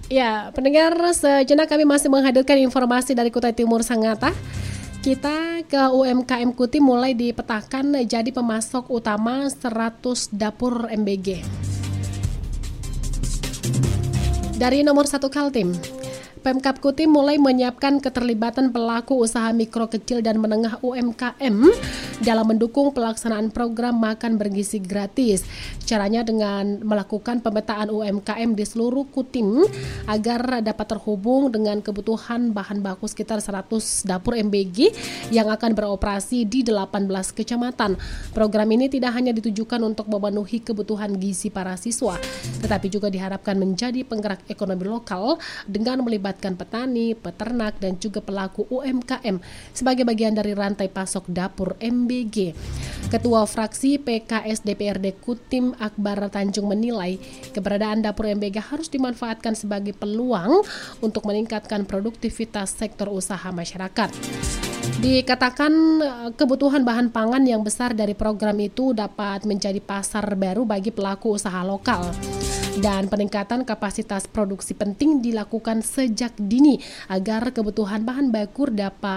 Ya, pendengar, sejenak kami masih menghadirkan informasi dari Kutai Timur Sangatta. Kita ke UMKM Kutim mulai dipetakan jadi pemasok utama 100 dapur MBG. Dari nomor 1 Kaltim, Pemkab Kutim mulai menyiapkan keterlibatan pelaku usaha mikro kecil dan menengah UMKM dalam mendukung pelaksanaan program makan bergizi gratis. Caranya dengan melakukan pemetaan UMKM di seluruh Kutim agar dapat terhubung dengan kebutuhan bahan baku sekitar 100 dapur MBG yang akan beroperasi di 18 kecamatan. Program ini tidak hanya ditujukan untuk memenuhi kebutuhan gizi para siswa, tetapi juga diharapkan menjadi penggerak ekonomi lokal dengan melibatkan petani, peternak, dan juga pelaku UMKM sebagai bagian dari rantai pasok dapur MBG. Ketua fraksi PKS DPRD Kutim Akbar Tanjung menilai keberadaan dapur MBG harus dimanfaatkan sebagai peluang untuk meningkatkan produktivitas sektor usaha masyarakat. Dikatakan kebutuhan bahan pangan yang besar dari program itu dapat menjadi pasar baru bagi pelaku usaha lokal. Dan peningkatan kapasitas produksi penting dilakukan sejak dini agar kebutuhan bahan baku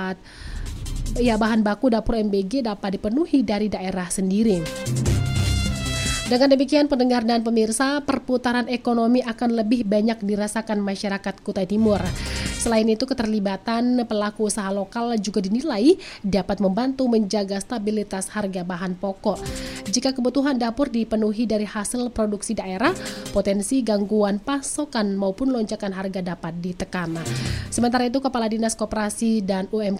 dapur MBG dapat dipenuhi dari daerah sendiri. Dengan demikian pendengar dan pemirsa, perputaran ekonomi akan lebih banyak dirasakan masyarakat Kutai Timur. Selain itu, keterlibatan pelaku usaha lokal juga dinilai dapat membantu menjaga stabilitas harga bahan pokok. Jika kebutuhan dapur dipenuhi dari hasil produksi daerah, potensi gangguan pasokan maupun lonjakan harga dapat ditekan. Sementara itu, Kepala Dinas Koperasi dan UMKM